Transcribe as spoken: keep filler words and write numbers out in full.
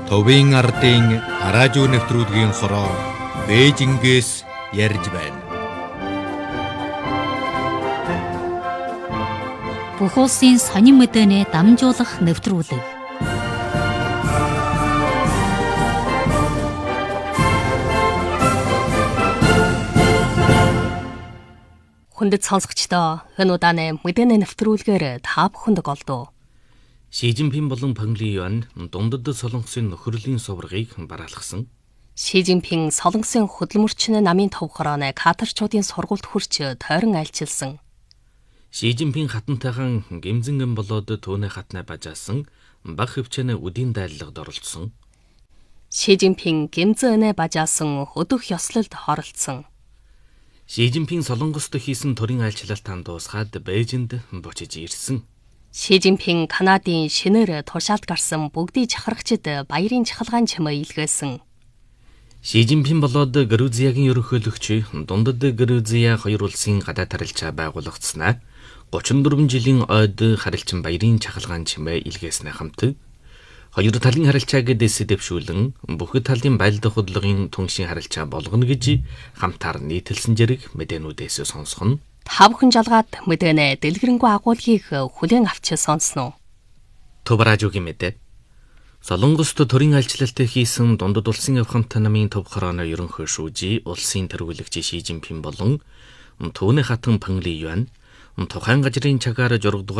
Товын ардын радио нэвтрүүлгийн хороо Бээжингээс ярьж байна. Бүх улсын сонин мэдээний дамжуулах нэвтрүүлэг. Хүндэт сонсогчдоо энэ удааны мэдээний нэвтрүүлгээр та бүхэнд голдуу. Ши Жинпин болон Пан Ли Юань дундад Солонгосын нөхрөлийн суврагыг бараалгасан. Ши Жинпин Солонгосын хөдөлмөрчин намын төв хорооны каторчуудын сургуульд хүрч тойрон айлчилсан. Ши Жинпин хатантайхан гимзэнгэн болоод түүний хатнаа бажаасан баг хөвчнөө үдийн дайллагад оролцсон. Ши Жинпин гимзэнэ бажаасан өдөх ёслолд хоролцсон. Ши Жинпин Солонгост хийсэн төрийн айлчлалтаа дуусгаад Бээжинд буцаж ирсэн. Ши Жинпин Канадын шинээр тушаалд гарсан бүгдийн чахрагчид баярын чахалгаан чимээ илгээсэн. Ши Жинпин болоод Грузиягийн ерөнхийлөгч дундад Грузия хоёр улсын гадаад харилцаа байгуулагдсанаа гучин дөрвөн жилийн ойд харилцан баярын чахалгаан чимээ илгээснээ хамт хоёр талын харилцааг дэвшүүлэн бүх талын байлдах хөдөлгөөний түншийн харилцаа болгоно гэж хамтаар нийтэлсэн зэрэг мэдээнүүдээс сонсох нь. Та бүхэн жалгаад мэдэнэ дэлгэрэнгүй агуулгыг хүлээн авч сонсноо. Төв радиогийн мэдээ. Солонгост төрийн айлчлалт хийсэн дундад улсын авхамт намын төв хорооны ерөнхий шүүжий улсын тэргүүлэгч Ши Жинпин болон түүний хатан Пан Ли Юань тухайн газрын чагаар журагдсан